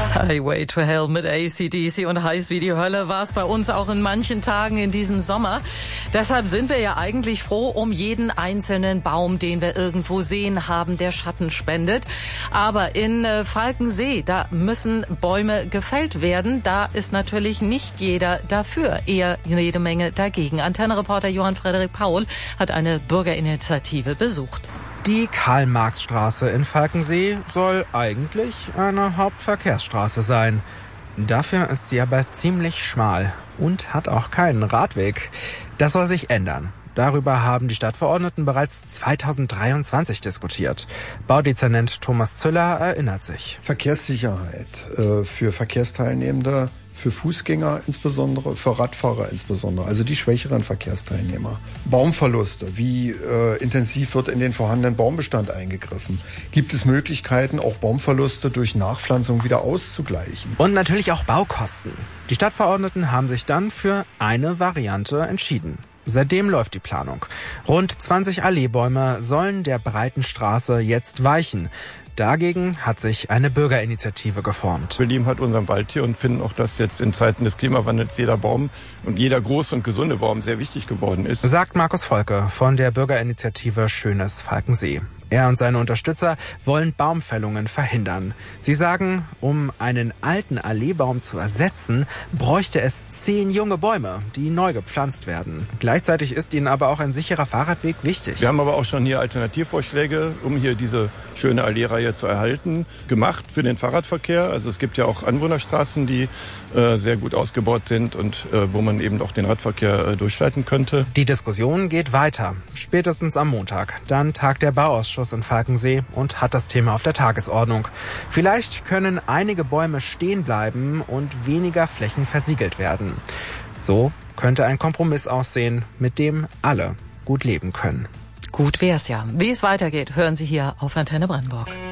Highway to Hell mit AC/DC und heiß wie die Hölle war es bei uns auch in manchen Tagen in diesem Sommer. Deshalb sind wir ja eigentlich froh um jeden einzelnen Baum, den wir irgendwo sehen haben, der Schatten spendet. Aber in Falkensee, da müssen Bäume gefällt werden. Da ist natürlich nicht jeder dafür, eher jede Menge dagegen. Antenne-Reporter Johann Frederik Paul hat eine Bürgerinitiative besucht. Die Karl-Marx-Straße in Falkensee soll eigentlich eine Hauptverkehrsstraße sein. Dafür ist sie aber ziemlich schmal und hat auch keinen Radweg. Das soll sich ändern. Darüber haben die Stadtverordneten bereits 2023 diskutiert. Baudezernent Thomas Züller erinnert sich. Verkehrssicherheit für Verkehrsteilnehmende, für Fußgänger insbesondere, für Radfahrer insbesondere, also die schwächeren Verkehrsteilnehmer. Baumverluste, wie intensiv wird in den vorhandenen Baumbestand eingegriffen? Gibt es Möglichkeiten, auch Baumverluste durch Nachpflanzung wieder auszugleichen? Und natürlich auch Baukosten. Die Stadtverordneten haben sich dann für eine Variante entschieden. Seitdem läuft die Planung. Rund 20 Alleebäume sollen der breiten Straße jetzt weichen. Dagegen hat sich eine Bürgerinitiative geformt. Wir lieben halt unseren Wald hier und finden auch, dass jetzt in Zeiten des Klimawandels jeder Baum und jeder große und gesunde Baum sehr wichtig geworden ist. Sagt Markus Volke von der Bürgerinitiative Schönes Falkensee. Er und seine Unterstützer wollen Baumfällungen verhindern. Sie sagen, um einen alten Alleebaum zu ersetzen, bräuchte es 10 junge Bäume, die neu gepflanzt werden. Gleichzeitig ist ihnen aber auch ein sicherer Fahrradweg wichtig. Wir haben aber auch schon hier Alternativvorschläge, um hier diese schöne Alleereihe zu erhalten, gemacht für den Fahrradverkehr. Also es gibt ja auch Anwohnerstraßen, die sehr gut ausgebaut sind und wo man eben auch den Radverkehr durchleiten könnte. Die Diskussion geht weiter. Spätestens am Montag. Dann tagt der Bauausschuss in Falkensee und hat das Thema auf der Tagesordnung. Vielleicht können einige Bäume stehen bleiben und weniger Flächen versiegelt werden. So könnte ein Kompromiss aussehen, mit dem alle gut leben können. Gut wär's ja. Wie es weitergeht, hören Sie hier auf Antenne Brandenburg.